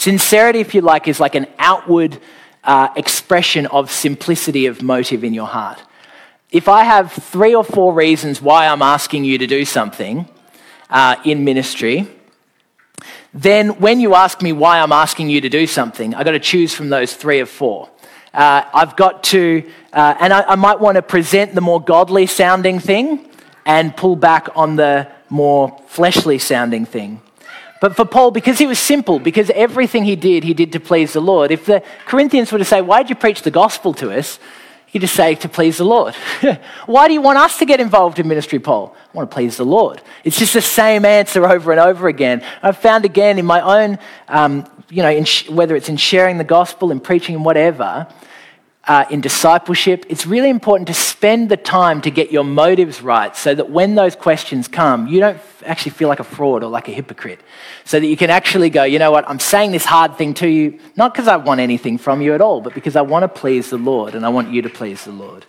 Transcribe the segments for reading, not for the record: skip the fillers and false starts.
Sincerity, if you like, is like an outward expression of simplicity of motive in your heart. If I have 3 or 4 reasons why I'm asking you to do something in ministry, then when you ask me why I'm asking you to do something, I've got to choose from those 3 or 4. I've got to, and I might want to present the more godly sounding thing and pull back on the more fleshly sounding thing. But for Paul, because he was simple, because everything he did to please the Lord. If the Corinthians were to say, why did you preach the gospel to us? He'd just say, to please the Lord. Why do you want us to get involved in ministry, Paul? I want to please the Lord. It's just the same answer over and over again. I've found again in my own, whether it's in sharing the gospel, in preaching, and whatever, in discipleship, it's really important to spend the time to get your motives right so that when those questions come, you don't actually feel like a fraud or like a hypocrite. So that you can actually go, you know what, I'm saying this hard thing to you, not because I want anything from you at all, but because I want to please the Lord and I want you to please the Lord.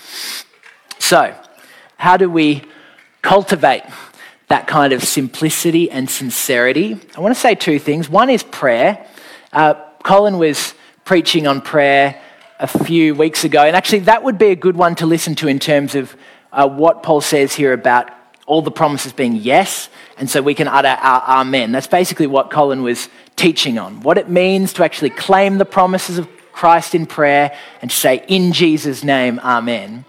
So, how do we cultivate that kind of simplicity and sincerity? I want to say 2 things. One is prayer. Colin was preaching on prayer a few weeks ago, and actually that would be a good one to listen to in terms of what Paul says here about all the promises being yes, and so we can utter our amen. That's basically what Colin was teaching on, what it means to actually claim the promises of Christ in prayer and to say, in Jesus' name, amen.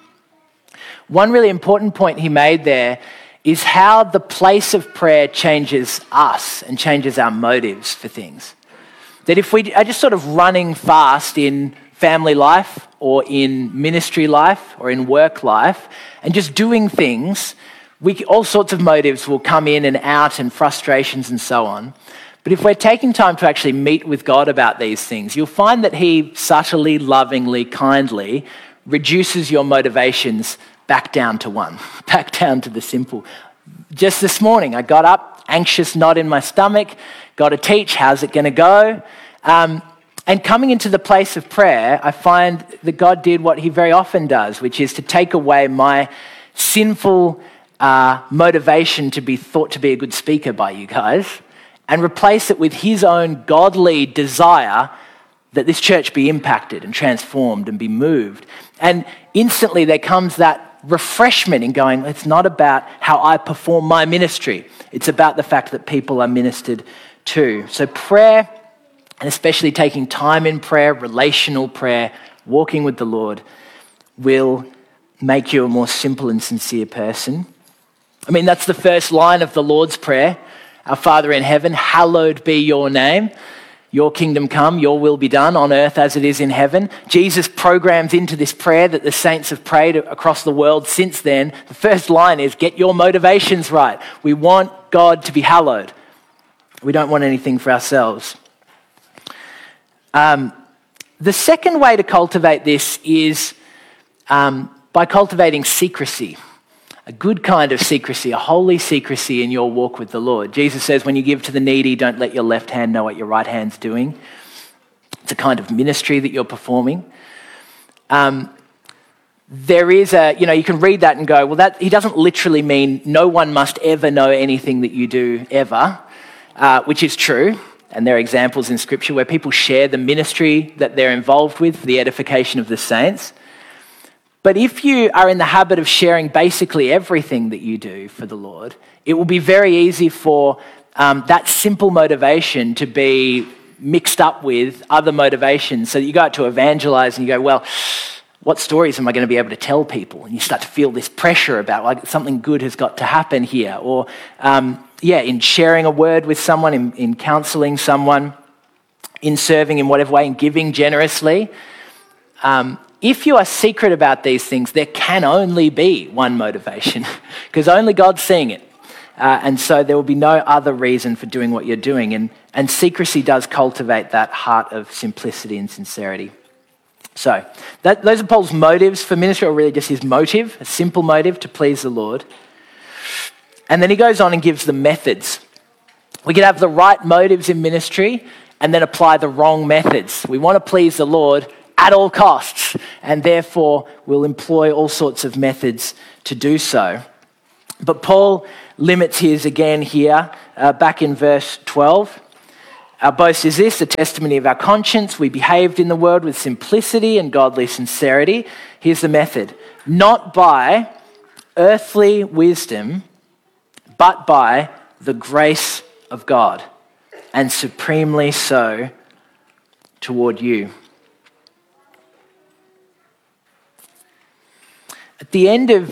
One really important point he made there is how the place of prayer changes us and changes our motives for things. That if we are just sort of running fast in family life or in ministry life or in work life and just doing things, all sorts of motives will come in and out and frustrations and so on. But if we're taking time to actually meet with God about these things, you'll find that he subtly, lovingly, kindly reduces your motivations back down to 1, back down to the simple. Just this morning, I got up, anxious knot in my stomach, got to teach, how's it going to go? And coming into the place of prayer, I find that God did what he very often does, which is to take away my sinful motivation to be thought to be a good speaker by you guys and replace it with his own godly desire that this church be impacted and transformed and be moved. And instantly there comes that refreshment in going, it's not about how I perform my ministry. It's about the fact that people are ministered to. So prayer, and especially taking time in prayer, relational prayer, walking with the Lord, will make you a more simple and sincere person. I mean, that's the first line of the Lord's Prayer. Our Father in heaven, hallowed be your name. Your kingdom come, your will be done on earth as it is in heaven. Jesus programs into this prayer that the saints have prayed across the world since then. The first line is, get your motivations right. We want God to be hallowed. We don't want anything for ourselves. The second way to cultivate this is by cultivating secrecy, a good kind of secrecy, a holy secrecy in your walk with the Lord. Jesus says, when you give to the needy, don't let your left hand know what your right hand's doing. It's a kind of ministry that you're performing. There is you can read that and go, well, that he doesn't literally mean no one must ever know anything that you do ever, which is true. And there are examples in Scripture where people share the ministry that they're involved with for the edification of the saints. But if you are in the habit of sharing basically everything that you do for the Lord, it will be very easy for that simple motivation to be mixed up with other motivations. So that you go out to evangelize and you go, well, what stories am I going to be able to tell people? And you start to feel this pressure about like something good has got to happen here. Or in sharing a word with someone, in counseling someone, in serving in whatever way, in giving generously. If you are secret about these things, there can only be one motivation because only God's seeing it. And so there will be no other reason for doing what you're doing. And secrecy does cultivate that heart of simplicity and sincerity. So those are Paul's motives for ministry, or really just his motive, a simple motive to please the Lord. And then he goes on and gives the methods. We can have the right motives in ministry and then apply the wrong methods. We want to please the Lord at all costs, and therefore we'll employ all sorts of methods to do so. But Paul limits his again here, back in verse 12. Our boast is this, the testimony of our conscience. We behaved in the world with simplicity and godly sincerity. Here's the method. Not by earthly wisdom, but by the grace of God, and supremely so toward you. At the end of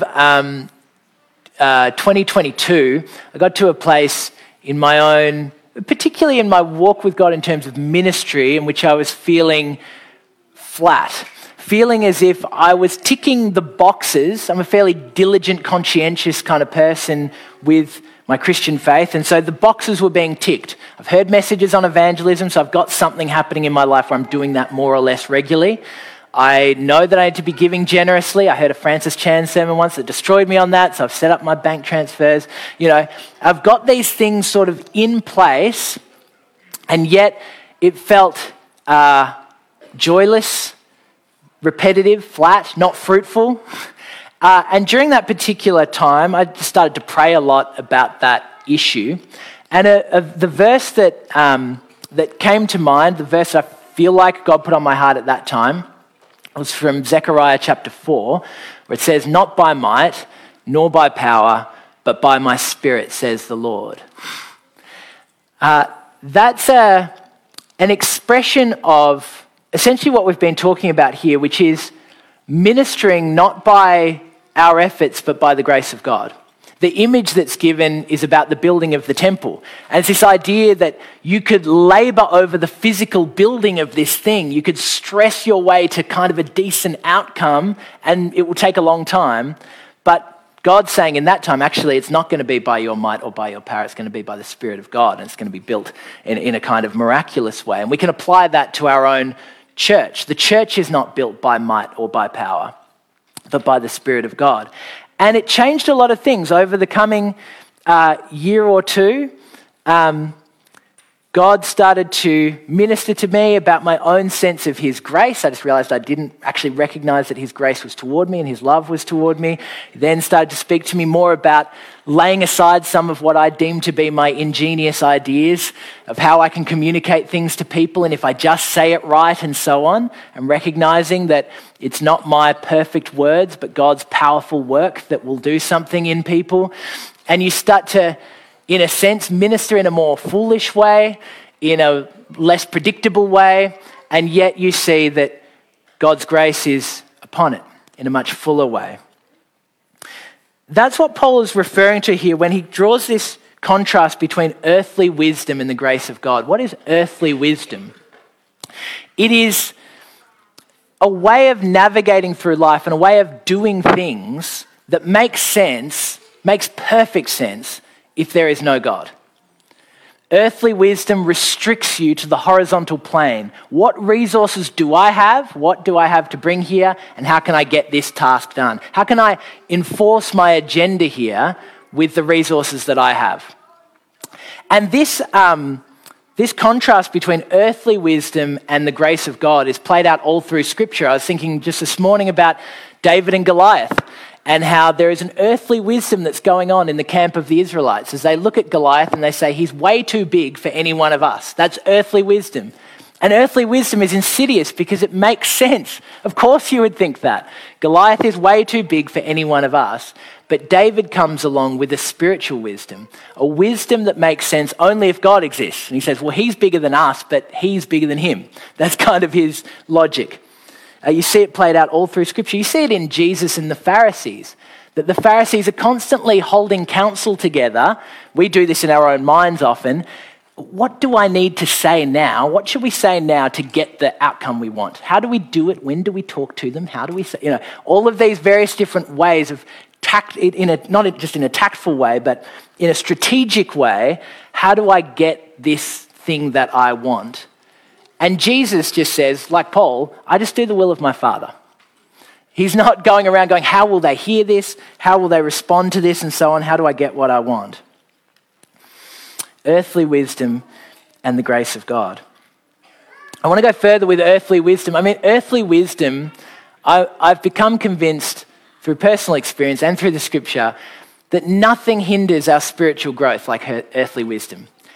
2022, I got to a place in my own, particularly in my walk with God in terms of ministry, in which I was feeling flat, feeling as if I was ticking the boxes. I'm a fairly diligent, conscientious kind of person with my Christian faith, and so the boxes were being ticked. I've heard messages on evangelism, so I've got something happening in my life where I'm doing that more or less regularly. I know that I need to be giving generously. I heard a Francis Chan sermon once that destroyed me on that, so I've set up my bank transfers. I've got these things sort of in place, and yet it felt joyless, repetitive, flat, not fruitful. And during that particular time, I just started to pray a lot about that issue. And the verse that came to mind, the verse I feel like God put on my heart at that time, was from Zechariah chapter 4, where it says, "Not by might, nor by power, but by my Spirit, says the Lord." That's an expression of essentially what we've been talking about here, which is ministering not by our efforts, but by the grace of God. The image that's given is about the building of the temple. And it's this idea that you could labor over the physical building of this thing. You could stress your way to kind of a decent outcome, and it will take a long time. But God's saying in that time, actually, it's not going to be by your might or by your power. It's going to be by the Spirit of God, and it's going to be built in a kind of miraculous way. And we can apply that to our own church. The church is not built by might or by power, but by the Spirit of God. And it changed a lot of things over the coming year or two. God started to minister to me about my own sense of his grace. I just realized I didn't actually recognize that his grace was toward me and his love was toward me. He then started to speak to me more about laying aside some of what I deemed to be my ingenious ideas of how I can communicate things to people and if I just say it right and so on, and recognizing that it's not my perfect words, but God's powerful work that will do something in people. And you start to, in a sense, minister in a more foolish way, in a less predictable way, and yet you see that God's grace is upon it in a much fuller way. That's what Paul is referring to here when he draws this contrast between earthly wisdom and the grace of God. What is earthly wisdom? It is a way of navigating through life and a way of doing things that makes sense, makes perfect sense, if there is no God. Earthly wisdom restricts you to the horizontal plane. What resources do I have? What do I have to bring here? And how can I get this task done? How can I enforce my agenda here with the resources that I have? And this contrast between earthly wisdom and the grace of God is played out all through Scripture. I was thinking just this morning about David and Goliath, and how there is an earthly wisdom that's going on in the camp of the Israelites as they look at Goliath and they say, he's way too big for any one of us. That's earthly wisdom. And earthly wisdom is insidious because it makes sense. Of course you would think that. Goliath is way too big for any one of us. But David comes along with a spiritual wisdom, a wisdom that makes sense only if God exists. And he says, well, he's bigger than us, but he's bigger than him. That's kind of his logic. You see it played out all through Scripture. You see it in Jesus and the Pharisees, that the Pharisees are constantly holding counsel together. We do this in our own minds often. What do I need to say now? What should we say now to get the outcome we want? How do we do it? When do we talk to them? How do we say, all of these various different ways of not just in a tactful way, but in a strategic way. How do I get this thing that I want? And Jesus just says, like Paul, I just do the will of my Father. He's not going around going, how will they hear this? How will they respond to this? And so on. How do I get what I want? Earthly wisdom and the grace of God. I want to go further with earthly wisdom. Earthly wisdom, I've become convinced through personal experience and through the Scripture that nothing hinders our spiritual growth like earthly wisdom.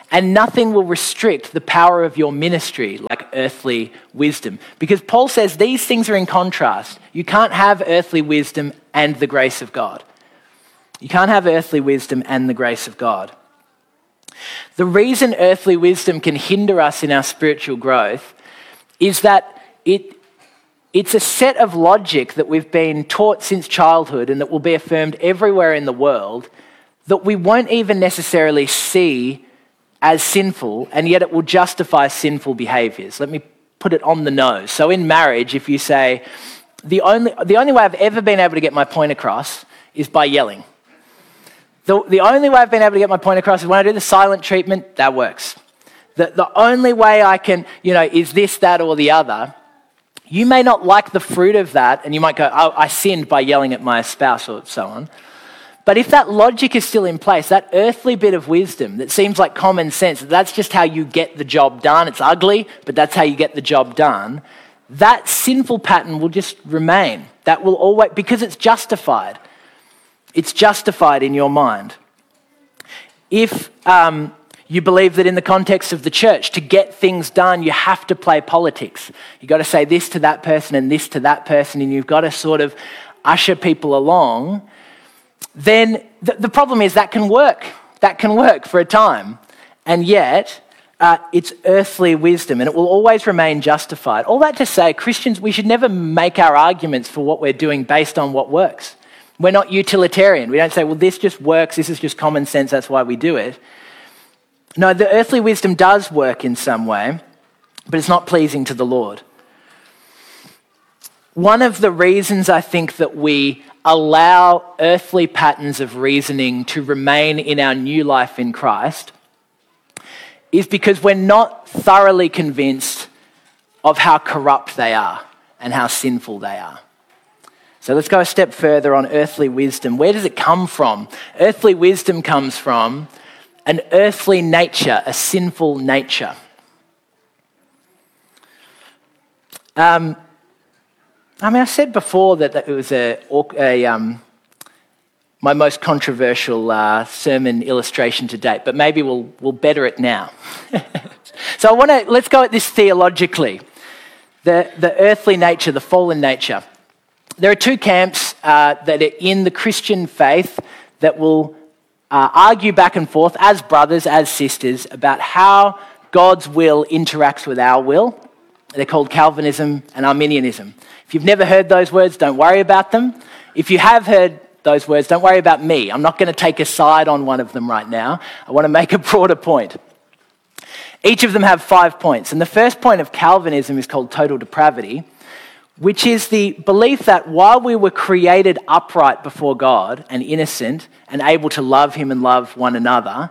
And nothing will restrict the power of your ministry like earthly wisdom. Because Paul says these things are in contrast. You can't have earthly wisdom and the grace of God. You can't have earthly wisdom and the grace of God. The reason earthly wisdom can hinder us in our spiritual growth is that it's a set of logic that we've been taught since childhood and that will be affirmed everywhere in the world that we won't even necessarily see as sinful, and yet it will justify sinful behaviours. Let me put it on the nose. So in marriage, if you say, the only way I've ever been able to get my point across is by yelling. The only way I've been able to get my point across is when I do the silent treatment, that works. The only way I can, is this, that, or the other. You may not like the fruit of that, and you might go, oh, I sinned by yelling at my spouse or so on. But if that logic is still in place, that earthly bit of wisdom that seems like common sense, that's just how you get the job done. It's ugly, but that's how you get the job done. That sinful pattern will just remain. That will always, because it's justified. It's justified in your mind. If you believe that in the context of the church, to get things done, you have to play politics. You've got to say this to that person and this to that person, and you've got to sort of usher people along, then the problem is that can work. That can work for a time. And yet, it's earthly wisdom, and it will always remain justified. All that to say, Christians, we should never make our arguments for what we're doing based on what works. We're not utilitarian. We don't say, well, this just works, this is just common sense, that's why we do it. No, the earthly wisdom does work in some way, but it's not pleasing to the Lord. One of the reasons I think that we allow earthly patterns of reasoning to remain in our new life in Christ is because we're not thoroughly convinced of how corrupt they are and how sinful they are. So let's go a step further on earthly wisdom. Where does it come from? Earthly wisdom comes from an earthly nature, a sinful nature. I said before that it was my most controversial sermon illustration to date, but maybe we'll better it now. So let's go at this theologically. The earthly nature, the fallen nature. There are two camps that are in the Christian faith that will argue back and forth as brothers, as sisters, about how God's will interacts with our will. They're called Calvinism and Arminianism. If you've never heard those words, don't worry about them. If you have heard those words, don't worry about me. I'm not going to take a side on one of them right now. I want to make a broader point. Each of them have 5 points. And the first point of Calvinism is called total depravity, which is the belief that while we were created upright before God and innocent and able to love him and love one another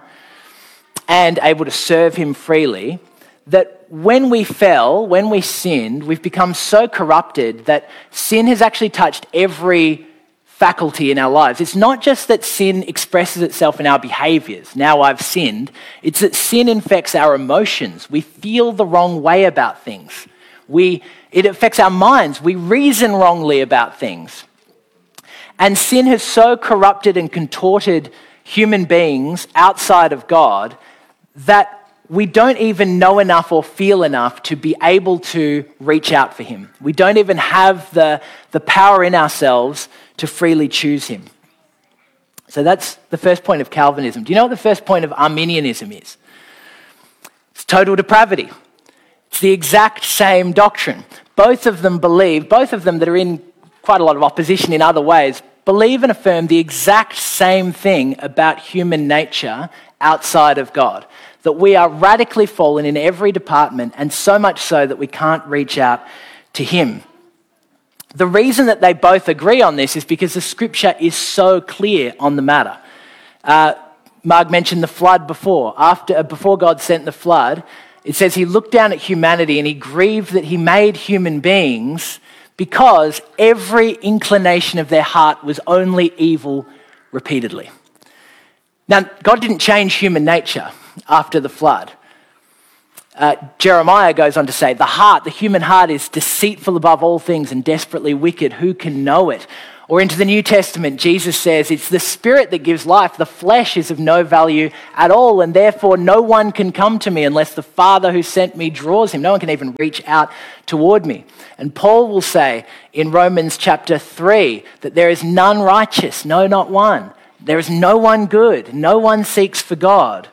and able to serve him freely, that when we fell, when we sinned, we've become so corrupted that sin has actually touched every faculty in our lives. It's not just that sin expresses itself in our behaviors. Now I've sinned. It's that sin infects our emotions. We feel the wrong way about things. It affects our minds. We reason wrongly about things. And sin has so corrupted and contorted human beings outside of God that we don't even know enough or feel enough to be able to reach out for him. We don't even have the power in ourselves to freely choose him. So that's the first point of Calvinism. Do you know what the first point of Arminianism is? It's total depravity. It's the exact same doctrine. Both of them that are in quite a lot of opposition in other ways, believe and affirm the exact same thing about human nature outside of God. That we are radically fallen in every department, and so much so that we can't reach out to him. The reason that they both agree on this is because the scripture is so clear on the matter. Mark mentioned the flood before. Before God sent the flood, it says he looked down at humanity and he grieved that he made human beings because every inclination of their heart was only evil repeatedly. Now, God didn't change human nature after the flood. Jeremiah goes on to say, the human heart is deceitful above all things and desperately wicked. Who can know it? Or into the New Testament, Jesus says, it's the Spirit that gives life. The flesh is of no value at all, and therefore no one can come to me unless the Father who sent me draws him. No one can even reach out toward me. And Paul will say in Romans chapter 3 that there is none righteous, no, not one. There is no one good. No one seeks for God.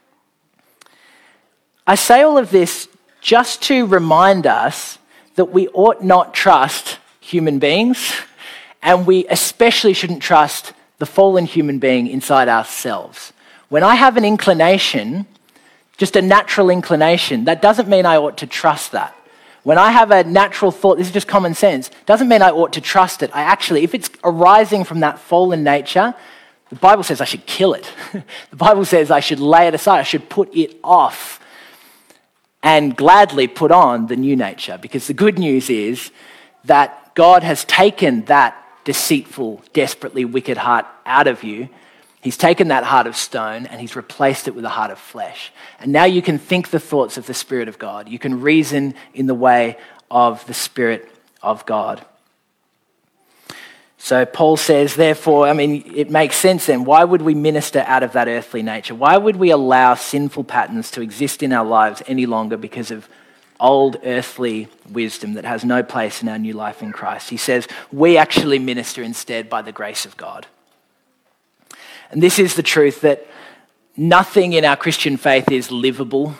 I say all of this just to remind us that we ought not trust human beings, and we especially shouldn't trust the fallen human being inside ourselves. When I have an inclination, just a natural inclination, that doesn't mean I ought to trust that. When I have a natural thought, this is just common sense, doesn't mean I ought to trust it. I actually, if it's arising from that fallen nature, the Bible says I should kill it. The Bible says I should lay it aside, I should put it off and gladly put on the new nature. Because the good news is that God has taken that deceitful, desperately wicked heart out of you. He's taken that heart of stone and he's replaced it with a heart of flesh. And now you can think the thoughts of the Spirit of God. You can reason in the way of the Spirit of God. So Paul says, therefore, it makes sense then. Why would we minister out of that earthly nature? Why would we allow sinful patterns to exist in our lives any longer because of old earthly wisdom that has no place in our new life in Christ? He says, we actually minister instead by the grace of God. And this is the truth that nothing in our Christian faith is livable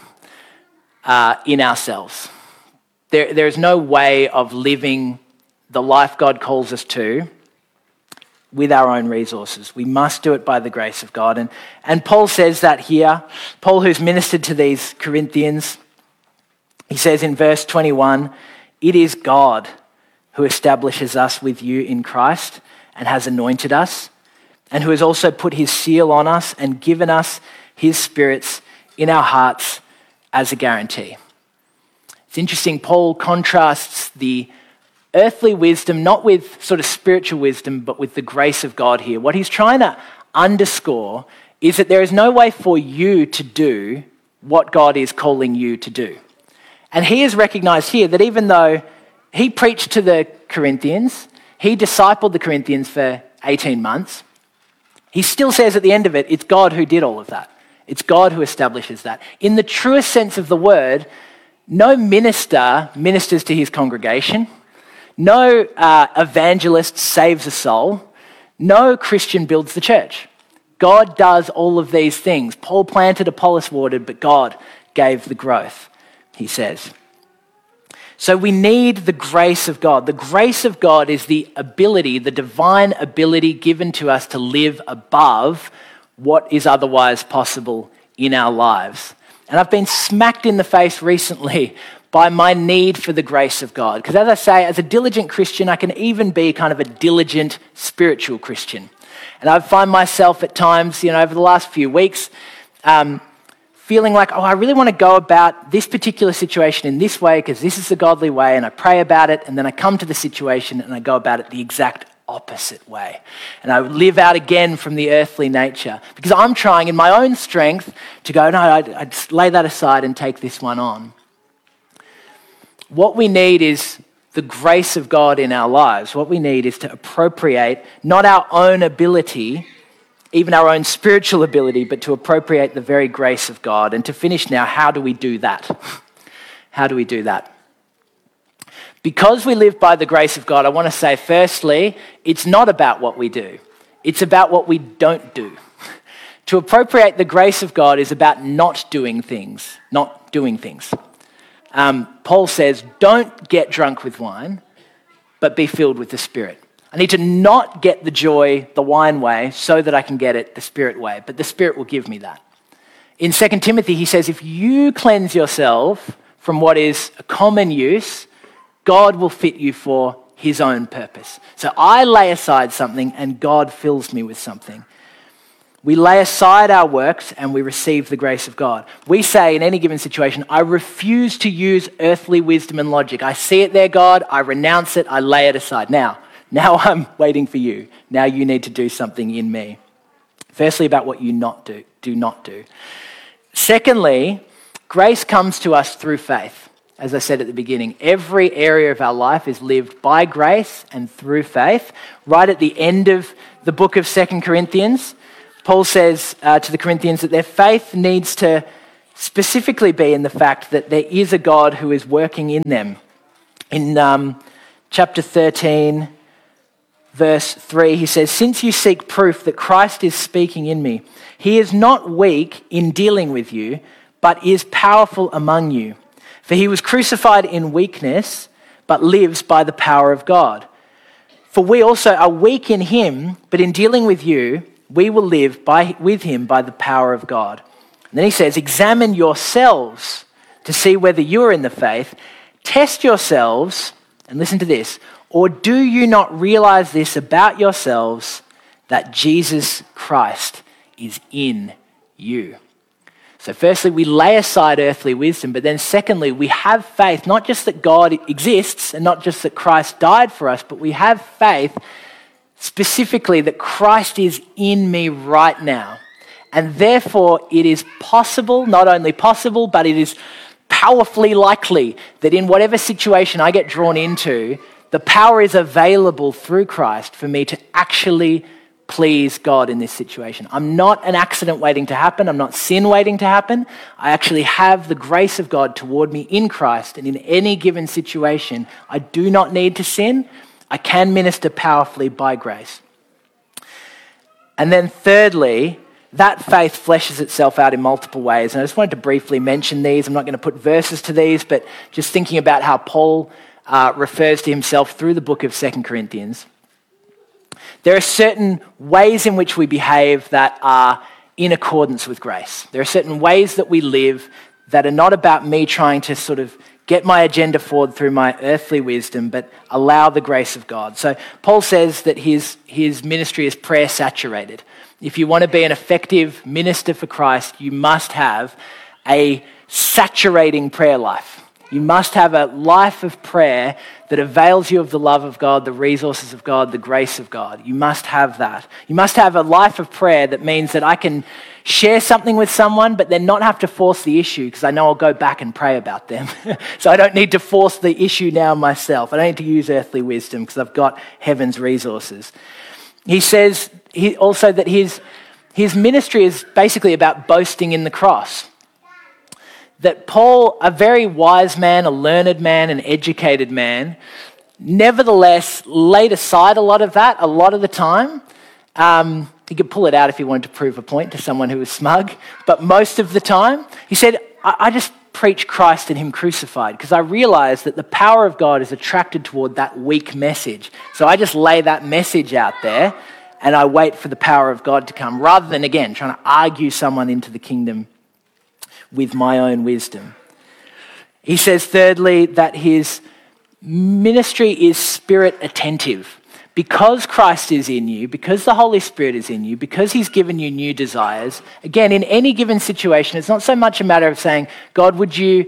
in ourselves. There is no way of living the life God calls us to with our own resources. We must do it by the grace of God. And Paul says that here. Paul, who's ministered to these Corinthians, he says in verse 21, it is God who establishes us with you in Christ and has anointed us, and who has also put his seal on us and given us his spirits in our hearts as a guarantee. It's interesting, Paul contrasts the earthly wisdom, not with sort of spiritual wisdom, but with the grace of God here. What he's trying to underscore is that there is no way for you to do what God is calling you to do. And he has recognized here that even though he preached to the Corinthians, he discipled the Corinthians for 18 months, he still says at the end of it, it's God who did all of that. It's God who establishes that. In the truest sense of the word, no minister ministers to his congregation. No evangelist saves a soul. No Christian builds the church. God does all of these things. Paul planted, Apollos watered, but God gave the growth, he says. So we need the grace of God. The grace of God is the ability, the divine ability given to us to live above what is otherwise possible in our lives. And I've been smacked in the face recently by my need for the grace of God. Because as I say, as a diligent Christian, I can even be kind of a diligent spiritual Christian. And I find myself at times, over the last few weeks, feeling like, I really want to go about this particular situation in this way because this is the godly way, and I pray about it, and then I come to the situation and I go about it the exact opposite way. And I live out again from the earthly nature because I'm trying in my own strength to go, no, I just lay that aside and take this one on. What we need is the grace of God in our lives. What we need is to appropriate not our own ability, even our own spiritual ability, but to appropriate the very grace of God. And to finish now, how do we do that? How do we do that? Because we live by the grace of God, I want to say, firstly, it's not about what we do. It's about what we don't do. To appropriate the grace of God is about not doing things. Paul says, don't get drunk with wine, but be filled with the Spirit. I need to not get the joy the wine way so that I can get it the Spirit way, but the Spirit will give me that. In 2 Timothy, he says, if you cleanse yourself from what is a common use, God will fit you for his own purpose. So I lay aside something and God fills me with something. We lay aside our works and we receive the grace of God. We say in any given situation, I refuse to use earthly wisdom and logic. I see it there, God. I renounce it. I lay it aside. Now I'm waiting for you. Now you need to do something in me. Firstly, about what you do not do. Secondly, grace comes to us through faith. as I said at the beginning, every area of our life is lived by grace and through faith. Right at the end of the book of 2 Corinthians, Paul says to the Corinthians that their faith needs to specifically be in the fact that there is a God who is working in them. In chapter 13, verse 3, he says, "Since you seek proof that Christ is speaking in me, he is not weak in dealing with you, but is powerful among you. For he was crucified in weakness, but lives by the power of God. For we also are weak in him, but in dealing with you, we will live with him by the power of God." And then he says, "Examine yourselves to see whether you are in the faith. Test yourselves," and listen to this, "or do you not realize this about yourselves, that Jesus Christ is in you?" So firstly, we lay aside earthly wisdom, but then secondly, we have faith, not just that God exists and not just that Christ died for us, but we have faith specifically that Christ is in me right now. And therefore, it is possible, not only possible, but it is powerfully likely that in whatever situation I get drawn into, the power is available through Christ for me to actually please God in this situation. I'm not an accident waiting to happen. I'm not sin waiting to happen. I actually have the grace of God toward me in Christ, and in any given situation, I do not need to sin. I can minister powerfully by grace. And then thirdly, that faith fleshes itself out in multiple ways. And I just wanted to briefly mention these. I'm not going to put verses to these, but just thinking about how Paul refers to himself through the book of 2 Corinthians. There are certain ways in which we behave that are in accordance with grace. There are certain ways that we live that are not about me trying to sort of get my agenda forward through my earthly wisdom, but allow the grace of God. So Paul says that his ministry is prayer saturated. If you want to be an effective minister for Christ, you must have a saturating prayer life. You must have a life of prayer that avails you of the love of God, the resources of God, the grace of God. You must have that. You must have a life of prayer that means that I can share something with someone, but then not have to force the issue, because I know I'll go back and pray about them. So I don't need to force the issue now myself. I don't need to use earthly wisdom because I've got heaven's resources. He says also that his ministry is basically about boasting in the cross. That Paul, a very wise man, a learned man, an educated man, nevertheless laid aside a lot of that a lot of the time. He could pull it out if he wanted to prove a point to someone who was smug, but most of the time, he said, I just preach Christ and him crucified because I realize that the power of God is attracted toward that weak message. So I just lay that message out there and I wait for the power of God to come, rather than, again, trying to argue someone into the kingdom with my own wisdom. He says, thirdly, that his ministry is spirit attentive. Because Christ is in you, because the Holy Spirit is in you, because he's given you new desires, again, in any given situation, it's not so much a matter of saying, God, would you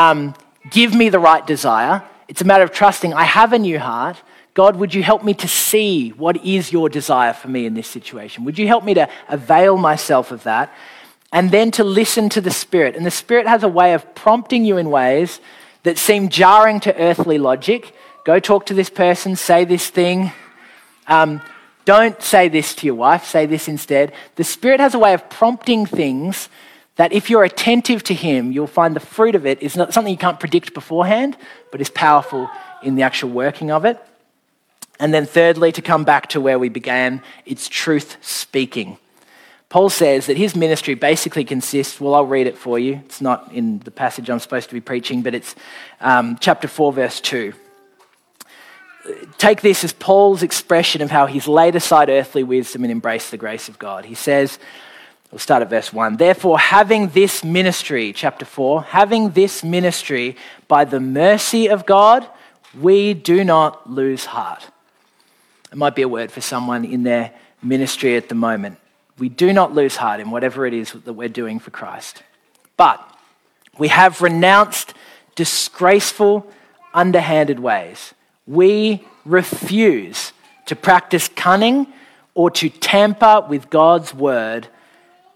give me the right desire? It's a matter of trusting, I have a new heart. God, would you help me to see what is your desire for me in this situation? Would you help me to avail myself of that? And then to listen to the Spirit. And the Spirit has a way of prompting you in ways that seem jarring to earthly logic. Go talk to this person, say this thing. Don't say this to your wife, say this instead. The Spirit has a way of prompting things that if you're attentive to him, you'll find the fruit of it is not something you can't predict beforehand, but is powerful in the actual working of it. And then thirdly, to come back to where we began, it's truth speaking. Paul says that his ministry basically consists, well, I'll read it for you. It's not in the passage I'm supposed to be preaching, but it's chapter 4, verse 2. Take this as Paul's expression of how he's laid aside earthly wisdom and embraced the grace of God. He says, we'll start at verse 1. Therefore, having this ministry, chapter 4, having this ministry by the mercy of God, we do not lose heart. It might be a word for someone in their ministry at the moment. We do not lose heart in whatever it is that we're doing for Christ. But we have renounced disgraceful, underhanded ways. We refuse to practice cunning or to tamper with God's word.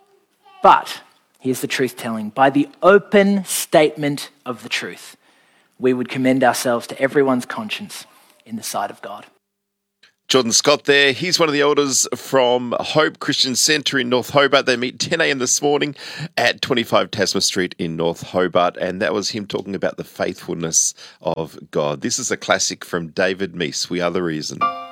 But, here's the truth telling, by the open statement of the truth. we would commend ourselves to everyone's conscience in the sight of God. Jordan Scott there. He's one of the elders from Hope Christian Centre in North Hobart. They meet 10 a.m. this morning at 25 Tasman Street in North Hobart. And that was him talking about the faithfulness of God. This is a classic from David Meese, We Are the Reason.